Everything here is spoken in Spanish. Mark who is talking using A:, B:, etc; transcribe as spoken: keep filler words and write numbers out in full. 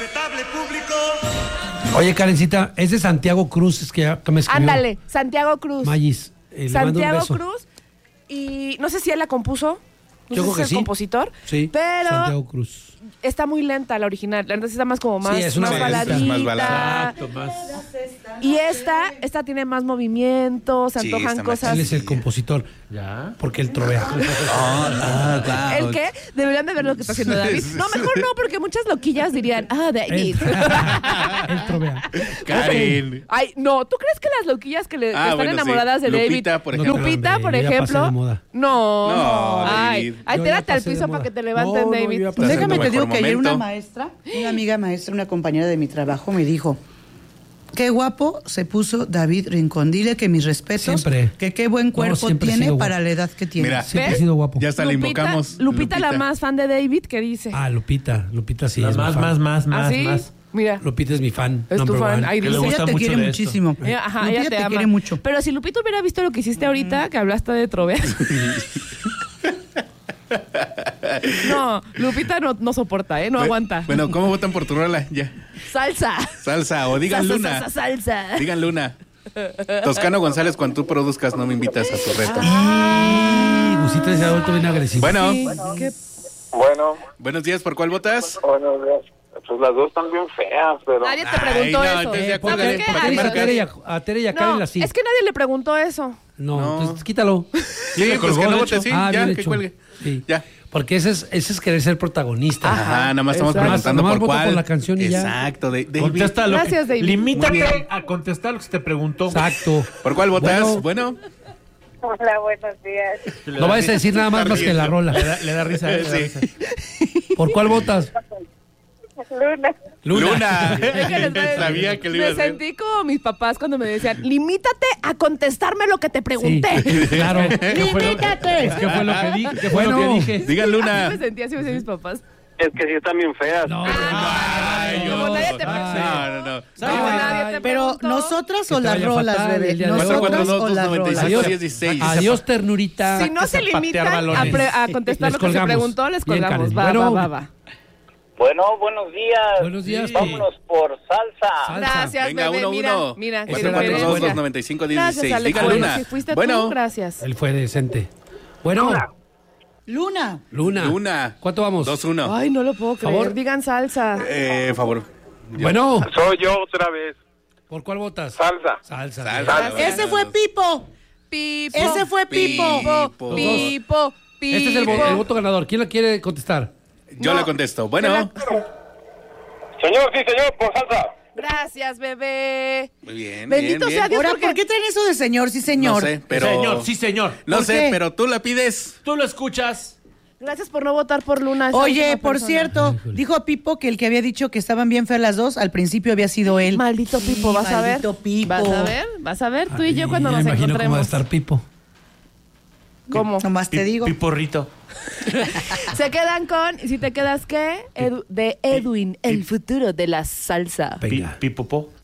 A: Respetable público.
B: Oye, Karencita, es de Santiago Cruz, es que ya que me escribió.
C: Ándale, Santiago Cruz.
B: Mayis. Eh, le mando un
C: Santiago
B: beso.
C: Cruz. Y no sé si él la compuso. No
B: Yo
C: sé
B: creo
C: si
B: que
C: es
B: sí.
C: el compositor.
B: Sí,
C: Pero
B: Santiago Cruz.
C: está muy lenta la original. La neta sí está más como más,
B: Sí, es una
C: más
B: balada.
C: baladita.
D: Es más balada.
B: Exacto, más.
C: Y esta, esta tiene más movimiento, se
D: Sí,
C: antojan
D: está más
C: cosas.
B: Él es el compositor.
E: ¿Ya?
B: Porque él trovea.
D: Ah, claro.
C: ¿El qué? Deberían de ver lo que está haciendo David. No, mejor no, porque muchas loquillas dirían, ah, David.
B: Él trovea.
D: Karen.
C: Ay, no, ¿tú crees que las loquillas que, le, que
D: Ah,
C: están
D: bueno, sí.
C: enamoradas de
D: Lupita,
C: David?
D: por
B: ejemplo.
C: Lupita, por
B: No, hombre, yo ya pasé
C: ejemplo.
B: de moda.
C: No.
D: No,
C: Ay,
D: David.
C: ay,
B: Yo
C: tírate
B: ya
C: al
B: pasé de
C: piso
B: moda.
C: para que te levanten,
B: No, no,
C: David.
B: yo ya pasé.
F: Déjame
D: tu
F: te digo
D: mejor
F: que ayer una
D: momento.
F: maestra, una amiga maestra, una compañera de mi trabajo me dijo, qué guapo se puso David Rincón. Dile que mis respetos,
B: Siempre.
F: que qué buen
B: No,
F: cuerpo
B: siempre he
F: tiene
B: sido
F: para
B: guapo.
F: la edad que tiene.
D: Mira,
B: Siempre
C: ¿Ves?
B: ha sido guapo.
D: Ya hasta le invocamos.
C: Lupita, la más fan de David, ¿qué dice?
B: Ah, Lupita. Lupita sí
E: La
B: es mi
E: más,
B: fan.
E: más, más, más,
C: ¿Ah, sí?
E: más.
C: Mira.
B: Lupita es mi fan.
C: Es tu
B: number
C: fan.
B: one.
C: Ay,
E: Que le
C: dice.
E: gusta
F: Ella te
E: mucho
F: quiere
E: de esto.
F: muchísimo.
C: Ella, ajá,
F: Lupita
C: ella te,
F: te
C: ama.
F: quiere mucho.
C: Pero si Lupita hubiera visto lo que hiciste ahorita, que hablaste de troveas. No, Lupita no, no soporta, ¿eh? No
D: Bu-
C: aguanta.
D: Bueno, ¿cómo votan por tu rola? Ya.
C: Salsa.
D: Salsa o digan
C: Salsa,
D: Luna.
C: salsa, salsa.
D: Digan Luna. Toscano González, cuando tú produzcas, no me invitas a tu reto.
B: Y Gusita se ha vuelto bien agresivo.
D: Bueno,
C: Sí, qué-
G: Bueno,
D: buenos días, ¿por cuál votas?
G: buenos días. Pues las dos están bien feas, pero...
C: Nadie te
D: Ay,
C: preguntó
D: no,
C: eso.
D: entonces ya
C: ¿Sabes
D: cuélgale,
C: qué?
D: ¿para qué
C: Ari-
B: a
D: marcas?
B: Tere y a, a Tere y a Karen
C: No,
B: así.
C: es que nadie le preguntó eso.
B: No,
D: No.
B: entonces quítalo.
D: Sí, pues
B: colgó,
D: que no
B: de
D: vote,
B: hecho.
D: sí,
B: Ah,
D: ya,
B: bien
D: que
B: hecho.
D: cuelgue.
B: Sí.
D: Ya.
B: Porque ese es, ese es querer ser protagonista.
D: Ajá, nada más estamos
C: Exacto.
D: preguntando
B: Nomás
D: por
B: voto
D: cuál.
B: por la canción y ya.
D: Exacto, de, David.
E: Contesta lo
C: Gracias,
E: que,
C: David.
D: Muy
E: Limítate
D: bien.
E: a contestar lo que se te preguntó.
B: Exacto.
D: ¿Por cuál votas?
B: Bueno.
D: Bueno,
H: Hola, buenos días.
B: No vayas a decir nada más más que la rola.
E: Le da, le da risa. Le da
D: Sí.
E: risa.
B: ¿Por cuál votas?
H: Luna.
D: Luna.
C: Déjenles ver.
D: Sabía que lo
C: Me
D: iba a hacer.
C: sentí como mis papás cuando me decían, limítate a contestarme lo que te
B: Sí,
C: pregunté.
B: claro.
E: ¿Qué fue lo, ¿Qué fue lo que dije? ¿Qué fue lo
B: Bueno.
E: que dije?
D: Digan
C: Así
D: Luna.
C: me sentí, así me decían mis papás.
G: Es que sí están bien feas.
B: No,
D: Ay,
C: Como
D: no.
C: nadie te
D: No, no, no.
C: Como nadie te
F: Pero
C: preguntó.
F: nosotras
B: Que
F: o
B: te
F: las
B: vaya
F: rolas,
B: fatal el
F: bebé.
B: día de hoy.
F: Nosotras
D: cuatro dos
F: o
D: dos
F: las
D: noventa y
F: rolas.
D: cinco
B: Adiós.
D: diez dieciséis.
B: Adiós, ternurita.
C: Si no se
E: patear
C: limitan a,
E: balones.
C: pre- a contestar
B: Les
C: lo que se
B: colgamos.
C: preguntó, les
B: Bien,
C: colgamos.
B: Karen.
C: Va,
B: Bueno.
C: va, va, va.
G: Bueno, buenos días.
B: Buenos días,
G: Sí. Vámonos por salsa.
B: Salsa.
C: Gracias,
D: Venga,
C: bebé.
D: uno,
C: mira,
D: uno.
C: mira.
B: Ese
C: qué
B: era
D: cuatro
B: de
D: dos
C: diferencia.
D: dos noventa y cinco
C: Gracias,
D: dieciséis.
C: Alex.
D: Digan
C: Bueno,
D: Luna.
C: si fuiste
D: Bueno,
C: tú, gracias.
B: Él fue decente. Bueno,
F: Luna.
B: Luna.
D: Luna.
B: ¿Cuánto vamos?
D: dos uno.
C: Ay, no lo puedo creer.
B: Favor.
C: Digan salsa.
D: Eh, favor.
B: Bueno,
G: Soy yo otra vez.
B: ¿por cuál votas?
G: Salsa.
B: Salsa.
D: Salsa.
B: bien.
F: Ese fue Pipo.
C: Pipo.
F: Ese fue Pipo.
D: Pipo.
C: Pipo. Pipo.
B: Este es el, vo- el voto ganador. ¿Quién la quiere contestar?
D: Yo
C: No.
D: le contesto. Bueno,
G: Señor, sí, señor, por salsa.
C: Gracias, bebé.
D: muy bien.
C: Bendito
D: bien,
C: sea
D: bien.
C: Dios.
F: Ahora,
C: porque-
F: ¿por qué traen eso de señor? Sí, señor.
D: No sé, pero.
E: Señor, sí, señor.
D: No
F: ¿Por
D: sé,
F: qué?
D: pero tú la pides.
E: Tú lo escuchas.
C: Gracias por no votar por Luna. esa
F: Oye,
C: última
F: por
C: persona.
F: cierto,
B: Híjole.
F: dijo Pipo que el que había dicho que estaban bien feas las dos, al principio había sido él.
C: Maldito Pipo,
F: Sí,
C: vas a ver.
F: maldito Pipo.
C: Vas a ver, vas a ver. Tú y yo cuando
B: Ay,
C: nos
B: ya me imagino cómo va a
C: encontremos.
B: estar Pipo.
C: ¿Cómo?
F: Nomás te digo.
E: Piporrito.
C: Se quedan con, ¿y si te quedas qué? Edu- de Edwin, el futuro de la salsa.
B: Venga.
E: Pipopó.